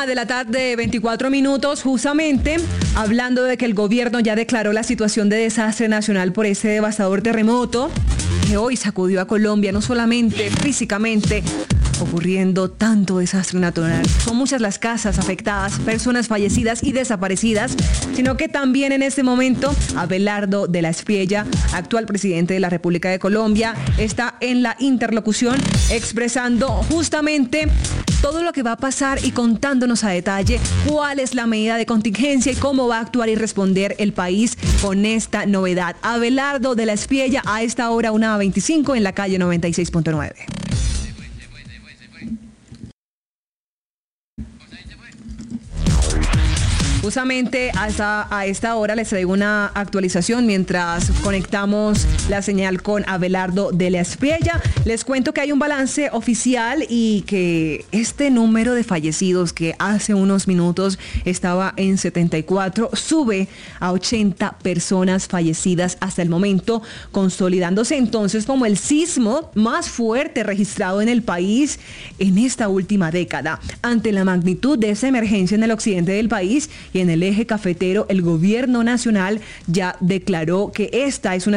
1:00 p.m, 24 minutos, justamente hablando de que el gobierno ya declaró la situación de desastre nacional por ese devastador terremoto que hoy sacudió a Colombia, no solamente físicamente, ocurriendo tanto desastre natural. Son muchas las casas afectadas, personas fallecidas y desaparecidas, sino que también en este momento Abelardo de la Espriella, actual presidente de la República de Colombia, está en la interlocución expresando justamente todo lo que va a pasar y contándonos a detalle cuál es la medida de contingencia y cómo va a actuar y responder el país con esta novedad. Abelardo de la Espriella a esta hora 1:25 en la calle 96.9. Justamente a esta hora les traigo una actualización mientras conectamos la señal con Abelardo de la Espriella. Les cuento que hay un balance oficial y que este número de fallecidos que hace unos minutos estaba en 74 sube a 80 personas fallecidas hasta el momento, consolidándose entonces como el sismo más fuerte registrado en el país en esta última década. Ante la magnitud de esa emergencia en el occidente del país y en el eje cafetero, el gobierno nacional ya declaró que esta es una